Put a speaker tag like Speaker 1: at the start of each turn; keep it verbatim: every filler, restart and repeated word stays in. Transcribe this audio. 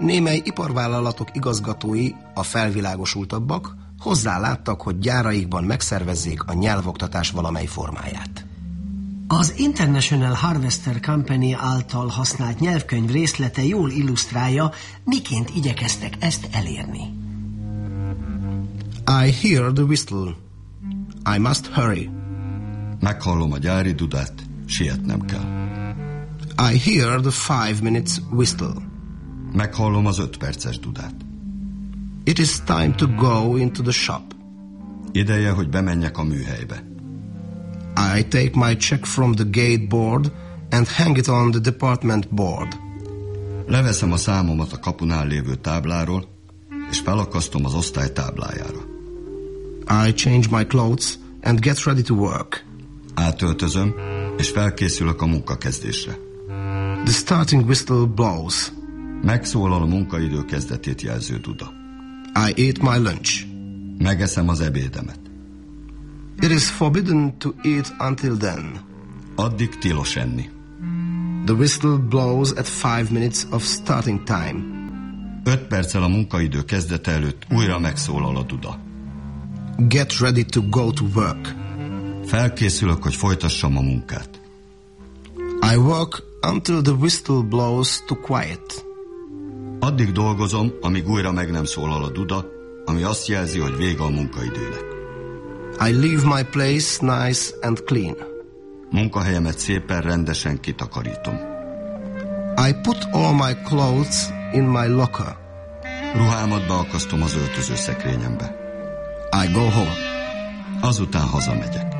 Speaker 1: Némely iparvállalatok igazgatói, a felvilágosultabbak, hozzáláttak, hogy gyáraikban megszervezzék a nyelvoktatás valamely formáját.
Speaker 2: Az International Harvester Company által használt nyelvkönyv részlete jól illusztrálja, miként igyekeztek ezt elérni.
Speaker 1: I hear the whistle. I must hurry.
Speaker 3: Meghallom a gyári dudát, sietnem kell.
Speaker 1: I hear the five minutes whistle.
Speaker 3: Meghallom az öt perces dudát.
Speaker 1: It is time to go into the shop.
Speaker 3: Ideje, hogy bemenjek a műhelybe.
Speaker 1: I take my check from the gate board and hang it on the department board.
Speaker 3: Leveszem a számomat a kapunál lévő tábláról, és felakasztom az osztály táblájára.
Speaker 1: I change my clothes and get ready to work.
Speaker 3: Átöltözöm, és felkészülök a munkakezdésre.
Speaker 1: The starting whistle blows.
Speaker 3: Megszólal a munkaidő kezdetét jelző duda.
Speaker 1: I ate my lunch.
Speaker 3: Megeszem az ebédemet.
Speaker 1: It is forbidden to eat until then.
Speaker 3: Addig tilos enni.
Speaker 1: The whistle blows at five minutes of starting time.
Speaker 3: Öt perccel a munkaidő kezdete előtt újra megszólal a duda.
Speaker 1: Get ready to go to work.
Speaker 3: Felkészülök, hogy folytassam a munkát.
Speaker 1: I work until the whistle blows to quiet.
Speaker 3: Addig dolgozom, amíg újra meg nem szólal a duda, ami azt jelzi, hogy vége a munkaidőnek.
Speaker 1: I leave my place nice and clean.
Speaker 3: Munkahelyemet szépen rendesen kitakarítom.
Speaker 1: I put all my clothes in my locker.
Speaker 3: Ruhámat beakasztom az öltöző szekrényembe.
Speaker 1: I go home.
Speaker 3: Azután hazamegyek.